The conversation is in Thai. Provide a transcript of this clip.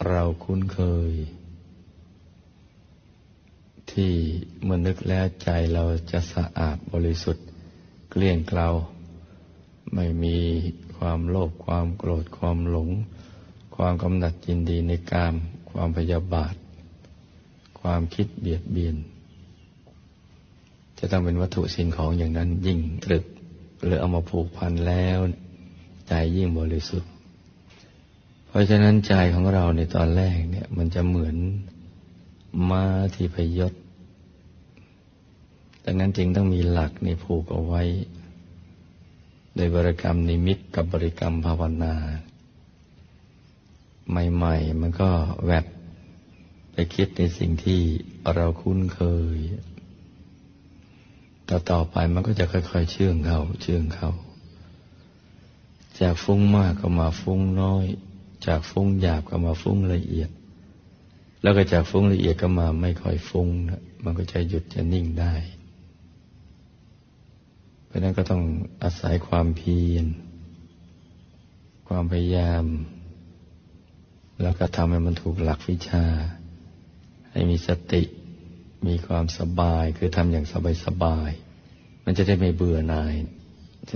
เราคุ้นเคยที่เมื่อนึกแล้วใจเราจะสะอาดบริสุทธิ์เกลี้ยงเกลาไม่มีความโลภความโกรธความหลงความกำหนัดยินดีในกามความพยาบาทความคิดเบียดเบียนจะต้องเป็นวัตถุสิ่งของอย่างนั้นยิ่งตรึกหรือเอามาผูกพันแล้วใจยิ่งบริสุทธิ์เพราะฉะนั้นใจของเราในตอนแรกเนี่ยมันจะเหมือนม้าที่พยศดังนั้นจึงต้องมีหลักในผูกเอาไว้โดยบริกรรมนิมิตกับบริกรรมภาวนาใหม่ๆมันก็แวบไปคิดในสิ่งที่เราคุ้นเคยต่อไปมันก็จะค่อยๆเชื่องเข้าจากฟุ้งมากก็มาฟุ้งน้อยจากฟุ้งหยาบก็มาฟุ้งละเอียดแล้วก็จากฟุ้งละเอียดก็มาไม่ค่อยฟุ้งนะมันก็จะหยุดจะนิ่งได้เพราะนั้นก็ต้องอาศัยความเพียรความพยายามแล้วก็ทำให้มันถูกหลักวิชาให้มีสติมีความสบายคือทำอย่างสบายๆมันจะได้ไม่เบื่อหน่าย